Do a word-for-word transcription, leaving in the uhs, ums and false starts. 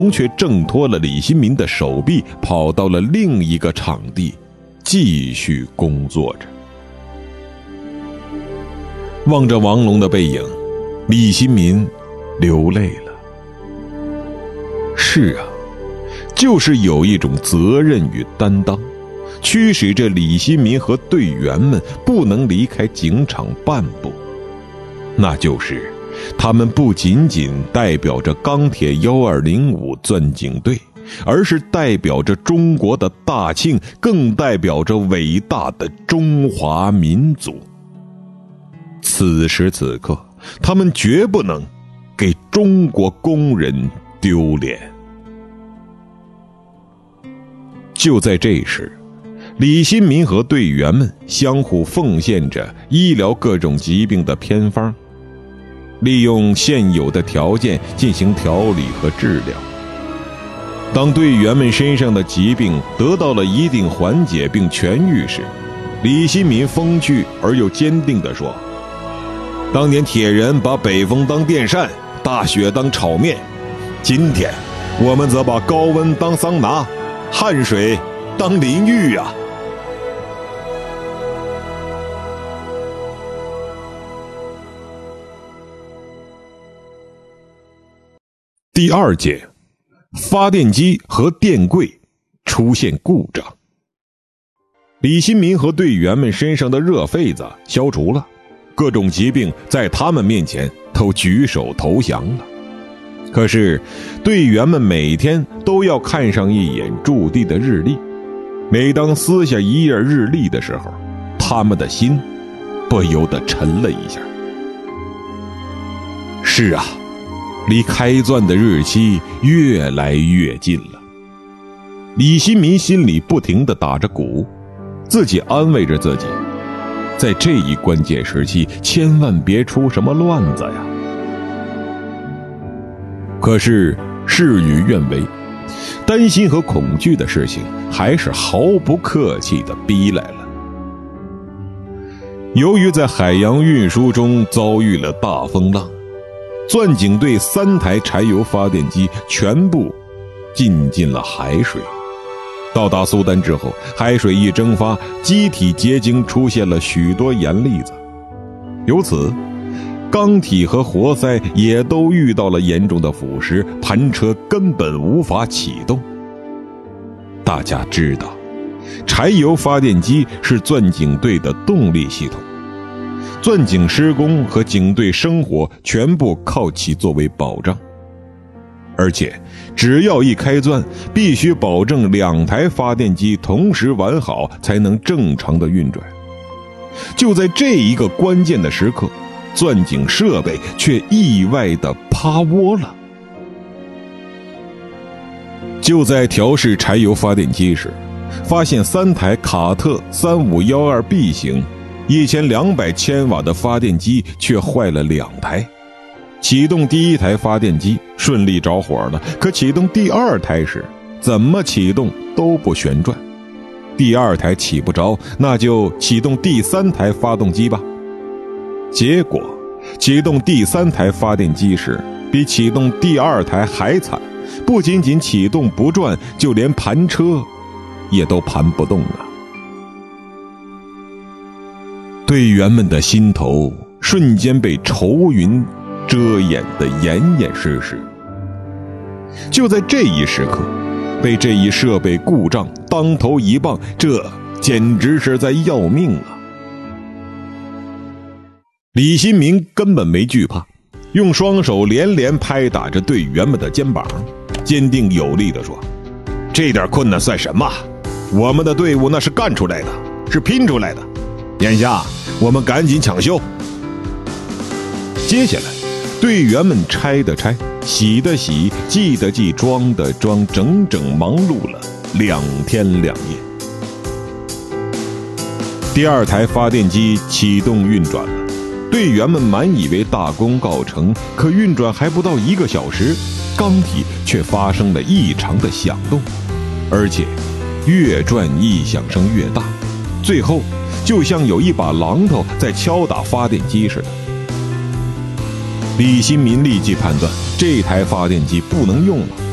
却挣脱了李新民的手臂，跑到了另一个场地继续工作着。望着王龙的背影，李新民流泪了。是啊，就是有一种责任与担当，驱使着李新民和队员们不能离开警场半步。那就是他们不仅仅代表着钢铁一二零五钻警队，而是代表着中国的大庆，更代表着伟大的中华民族。此时此刻，他们绝不能给中国工人丢脸。就在这时，李新民和队员们相互奉献着医疗各种疾病的偏方，利用现有的条件进行调理和治疗。当队员们身上的疾病得到了一定缓解并痊愈时，李新民风趣而又坚定地说：当年铁人把北风当电扇，大雪当炒面，今天我们则把高温当桑拿，汗水当淋浴啊！第二节，发电机和电柜出现故障。李新民和队员们身上的热痱子消除了，各种疾病在他们面前都举手投降了。可是队员们每天都要看上一眼驻地的日历，每当撕下一页日历的时候，他们的心不由得沉了一下。是啊，离开钻的日期越来越近了。李新民心里不停地打着鼓，自己安慰着自己，在这一关键时期千万别出什么乱子呀。可是事与愿违，担心和恐惧的事情还是毫不客气地逼来了。由于在海洋运输中遭遇了大风浪，钻井队三台柴油发电机全部进进了海水。到达苏丹之后，海水一蒸发，机体结晶出现了许多盐粒子，由此钢体和活塞也都遇到了严重的腐蚀，盘车根本无法启动。大家知道，柴油发电机是钻井队的动力系统，钻井施工和警队生活全部靠其作为保障。而且只要一开钻，必须保证两台发电机同时完好，才能正常的运转。就在这一个关键的时刻，钻井设备却意外地趴窝了。就在调试柴油发电机时，发现三台卡特 三五一二 B 型一千两百千瓦的发电机却坏了两台。启动第一台发电机顺利着火了，可启动第二台时，怎么启动都不旋转。第二台起不着，那就启动第三台发动机吧。结果启动第三台发电机时，比启动第二台还惨，不仅仅启动不转，就连盘车也都盘不动啊。队员们的心头瞬间被愁云遮掩得严严实实。就在这一时刻，被这一设备故障当头一棒，这简直是在要命啊！李新民根本没惧怕，用双手连连拍打着队员们的肩膀，坚定有力地说：这点困难算什么？我们的队伍那是干出来的，是拼出来的，眼下我们赶紧抢修。接下来队员们拆的拆，洗的洗，记的记，装的装，整整忙碌了两天两夜。第二台发电机启动运转了，队员们满以为大功告成，可运转还不到一个小时，钢体却发生了异常的响动，而且越转异响声越大，最后就像有一把榔头在敲打发电机似的。李新民立即判断这台发电机不能用了，